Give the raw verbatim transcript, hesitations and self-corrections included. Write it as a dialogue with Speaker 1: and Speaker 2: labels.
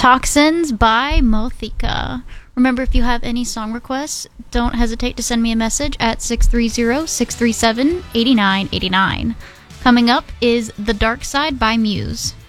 Speaker 1: Toxins by Mothika. Remember, if you have any song requests, don't hesitate to send me a message at six three zero, six three seven, eight nine eight nine. Coming up is The Dark Side by Muse.